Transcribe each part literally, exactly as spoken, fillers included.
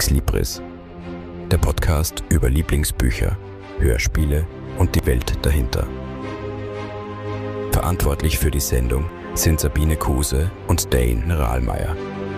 Ex Libris, der Podcast über Lieblingsbücher, Hörspiele und die Welt dahinter. Verantwortlich für die Sendung sind Sabine Kuse und Dane Rahlmeier.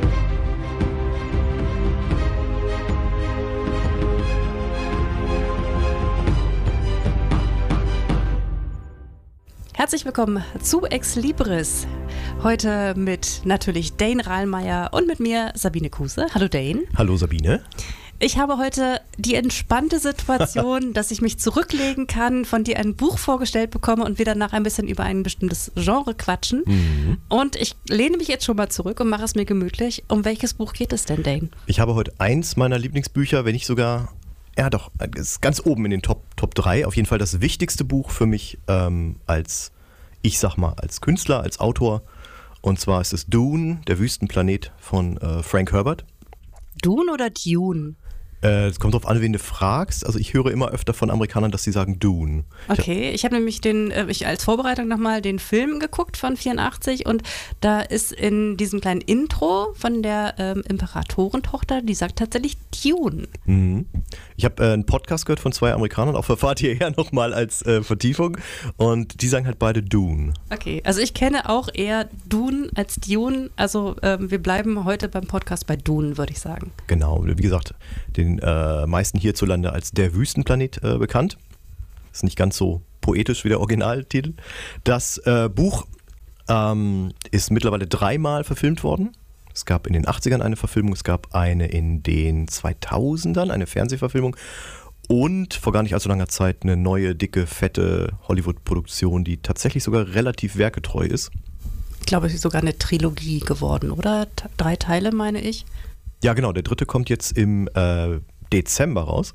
Herzlich willkommen zu Ex Libris. Heute mit natürlich Dane Rahlmeier und mit mir Sabine Kuse. Hallo Dane. Hallo Sabine. Ich habe heute die entspannte Situation, dass ich mich zurücklegen kann, von dir ein Buch vorgestellt bekomme und wir danach ein bisschen über ein bestimmtes Genre quatschen. Mhm. Und ich lehne mich jetzt schon mal zurück und mache es mir gemütlich. Um welches Buch geht es denn, Dane? Ich habe heute eins meiner Lieblingsbücher, wenn nicht sogar, ja doch, ist ganz oben in den Top, Top drei. Auf jeden Fall das wichtigste Buch für mich ähm, als, ich sag mal, als Künstler, als Autor. Und zwar ist es Dune, der Wüstenplanet von äh, Frank Herbert. Dune oder Dune? Es kommt drauf an, wen du fragst. Also ich höre immer öfter von Amerikanern, dass sie sagen Dune. Okay, ich habe nämlich den, ich als Vorbereitung nochmal den Film geguckt von vierundachtzig und da ist in diesem kleinen Intro von der ähm, Imperatorentochter, die sagt tatsächlich Dune. Mhm. Ich habe äh, einen Podcast gehört von zwei Amerikanern, auch verfahrt hierher nochmal als äh, Vertiefung und die sagen halt beide Dune. Okay, also ich kenne auch eher Dune als Dune, also ähm, wir bleiben heute beim Podcast bei Dune, würde ich sagen. Genau, wie gesagt, den äh, meisten hierzulande als der Wüstenplanet äh, bekannt. Ist nicht ganz so poetisch wie der Originaltitel. Das äh, Buch ähm, ist mittlerweile dreimal verfilmt worden. Es gab in den achtzigern eine Verfilmung, es gab eine in den zweitausendern, eine Fernsehverfilmung und vor gar nicht allzu langer Zeit eine neue, dicke, fette Hollywood-Produktion, die tatsächlich sogar relativ werketreu ist. Ich glaube, es ist sogar eine Trilogie geworden, oder? T- drei Teile, meine ich. Ja, genau. Der dritte kommt jetzt im äh, Dezember raus.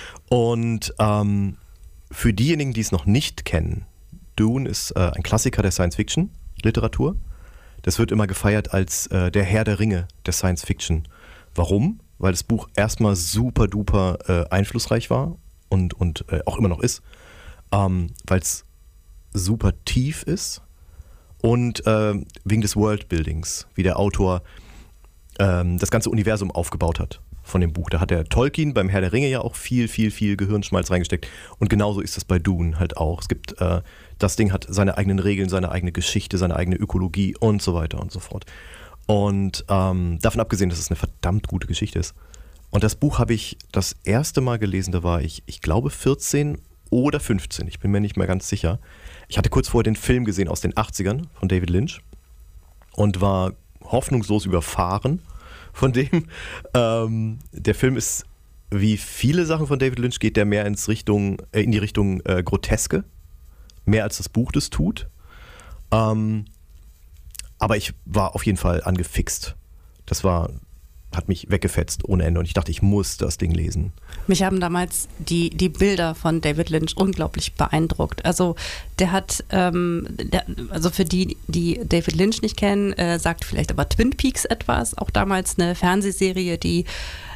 Und ähm, für diejenigen, die es noch nicht kennen, Dune ist äh, ein Klassiker der Science-Fiction-Literatur. Das wird immer gefeiert als äh, der Herr der Ringe der Science-Fiction. Warum? Weil das Buch erstmal super duper äh, einflussreich war und, und äh, auch immer noch ist. Ähm, weil es super tief ist und äh, wegen des Worldbuildings, wie der Autor das ganze Universum aufgebaut hat von dem Buch. Da hat der Tolkien beim Herr der Ringe ja auch viel, viel, viel Gehirnschmalz reingesteckt. Und genauso ist das bei Dune halt auch. Es gibt, äh, das Ding hat seine eigenen Regeln, seine eigene Geschichte, seine eigene Ökologie und so weiter und so fort. Und ähm, davon abgesehen, dass es eine verdammt gute Geschichte ist. Und das Buch habe ich das erste Mal gelesen, da war ich, ich glaube vierzehn oder fünfzehn. Ich bin mir nicht mehr ganz sicher. Ich hatte kurz vorher den Film gesehen aus den achtzigern von David Lynch und war hoffnungslos überfahren von dem. Ähm, der Film ist, wie viele Sachen von David Lynch, geht der mehr ins Richtung, äh, in die Richtung äh, Groteske, mehr als das Buch das tut. Ähm, aber ich war auf jeden Fall angefixt. Das war, hat mich weggefetzt ohne Ende und ich dachte, ich muss das Ding lesen. Mich haben damals die, die Bilder von David Lynch unglaublich beeindruckt. Also der hat, ähm, der, also für die, die David Lynch nicht kennen, äh, sagt vielleicht aber Twin Peaks etwas. Auch damals eine Fernsehserie, die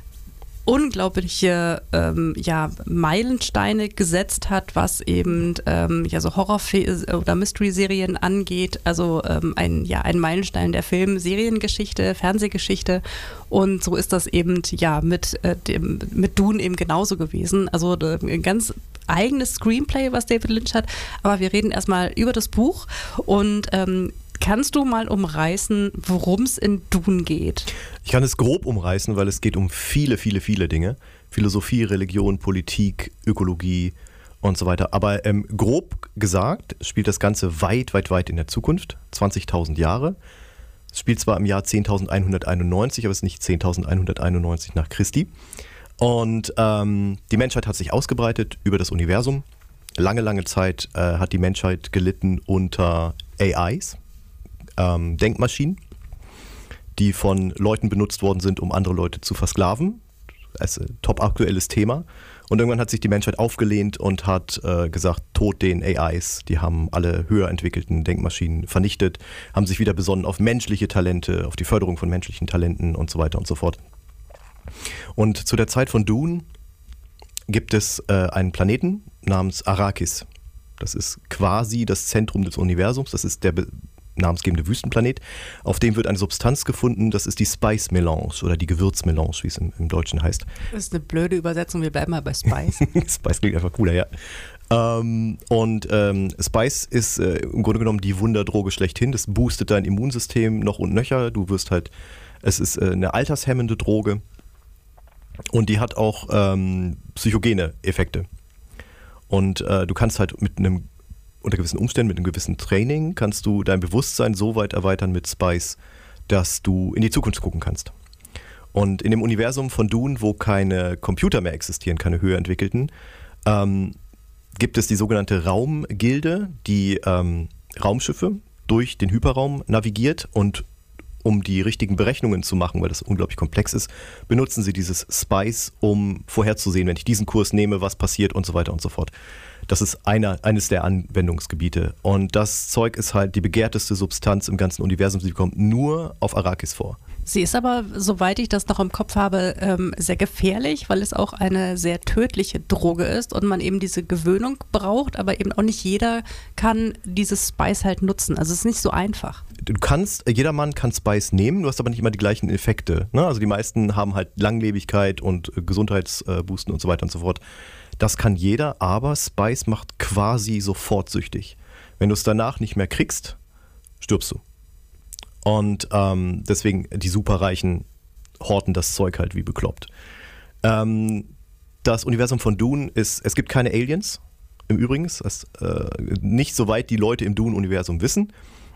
unglaubliche ähm, ja, Meilensteine gesetzt hat, was eben ähm, ja, so Horror- oder Mystery-Serien angeht. Also ähm, ein, ja, ein Meilenstein der Film-, Seriengeschichte, Fernsehgeschichte. Und so ist das eben ja mit, äh, dem, mit Dune eben genauso gewesen. Also äh, ein ganz eigenes Screenplay, was David Lynch hat. Aber wir reden erstmal über das Buch und ähm, kannst du mal umreißen, worum es in Dune geht? Ich kann es grob umreißen, weil es geht um viele, viele, viele Dinge. Philosophie, Religion, Politik, Ökologie und so weiter. Aber ähm, grob gesagt spielt das Ganze weit, weit, weit in der Zukunft. zwanzigtausend Jahre. Es spielt zwar im Jahr zehntausendeinhunderteinundneunzig, aber es ist nicht zehntausendeinhunderteinundneunzig nach Christi. Und ähm, die Menschheit hat sich ausgebreitet über das Universum. Lange, lange Zeit äh, hat die Menschheit gelitten unter A Is. Ähm, Denkmaschinen, die von Leuten benutzt worden sind, um andere Leute zu versklaven. Das ist ein top aktuelles Thema. Und irgendwann hat sich die Menschheit aufgelehnt und hat äh, gesagt, tot den A Is. Die haben alle höher entwickelten Denkmaschinen vernichtet, haben sich wieder besonnen auf menschliche Talente, auf die Förderung von menschlichen Talenten und so weiter und so fort. Und zu der Zeit von Dune gibt es äh, einen Planeten namens Arrakis. Das ist quasi das Zentrum des Universums. Das ist der namensgebende Wüstenplanet. Auf dem wird eine Substanz gefunden, das ist die Spice Melange oder die Gewürzmelange, wie es im, im Deutschen heißt. Das ist eine blöde Übersetzung, wir bleiben mal bei Spice. Spice klingt einfach cooler, ja. Ähm, und ähm, Spice ist äh, im Grunde genommen die Wunderdroge schlechthin. Das boostet dein Immunsystem noch und nöcher. Du wirst halt, es ist äh, eine altershemmende Droge und die hat auch ähm, psychogene Effekte. Und äh, du kannst halt mit einem, unter gewissen Umständen, mit einem gewissen Training, kannst du dein Bewusstsein so weit erweitern mit Spice, dass du in die Zukunft gucken kannst. Und in dem Universum von Dune, wo keine Computer mehr existieren, keine höher entwickelten, ähm, gibt es die sogenannte Raumgilde, die ähm, Raumschiffe durch den Hyperraum navigiert und um die richtigen Berechnungen zu machen, weil das unglaublich komplex ist, benutzen sie dieses Spice, um vorherzusehen, wenn ich diesen Kurs nehme, was passiert und so weiter und so fort. Das ist einer, eines der Anwendungsgebiete. Und das Zeug ist halt die begehrteste Substanz im ganzen Universum. Sie kommt nur auf Arrakis vor. Sie ist aber, soweit ich das noch im Kopf habe, ähm, sehr gefährlich, weil es auch eine sehr tödliche Droge ist und man eben diese Gewöhnung braucht, aber eben auch nicht jeder kann dieses Spice halt nutzen. Also es ist nicht so einfach. Du kannst, jedermann kann Spice nehmen, du hast aber nicht immer die gleichen Effekte. Ne? Also die meisten haben halt Langlebigkeit und Gesundheitsboosten und so weiter und so fort. Das kann jeder, aber Spice macht quasi sofort süchtig. Wenn du es danach nicht mehr kriegst, stirbst du. Und ähm, deswegen, die Superreichen horten das Zeug halt wie bekloppt. Ähm, das Universum von Dune ist, es gibt keine Aliens, im Übrigen, das ist äh, nicht soweit die Leute im Dune-Universum wissen.